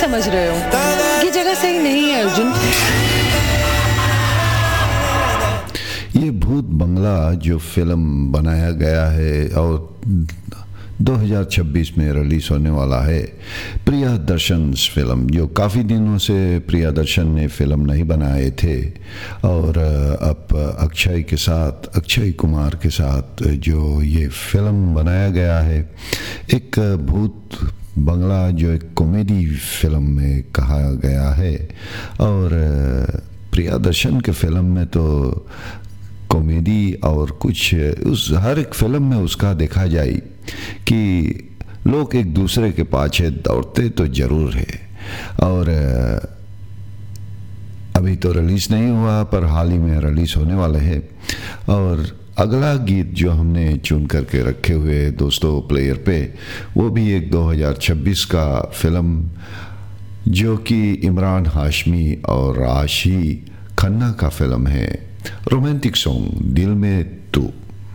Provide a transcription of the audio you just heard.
समझ रहे हो, ये जगह सही नहीं है अर्जुन। ये भूत बंगला जो फिल्म बनाया गया है और 2026 में रिलीज होने वाला है, प्रियदर्शन फिल्म, जो काफ़ी दिनों से प्रियदर्शन ने फिल्म नहीं बनाए थे और अब अक्षय कुमार के साथ जो ये फिल्म बनाया गया है, एक भूत बंगला जो एक कॉमेडी फिल्म में कहा गया है। और प्रियदर्शन के फिल्म में तो कॉमेडी और कुछ उस हर एक फिल्म में उसका देखा जाए कि लोग एक दूसरे के पाछे दौड़ते तो ज़रूर है। और अभी तो रिलीज़ नहीं हुआ पर हाल ही में रिलीज़ होने वाले हैं। और अगला गीत जो हमने चुन करके रखे हुए दोस्तों प्लेयर पे, वो भी एक 2026 का फिल्म जो कि इमरान हाशमी और राशि खन्ना का फिल्म है, रोमांटिक सॉन्ग दिल में तू।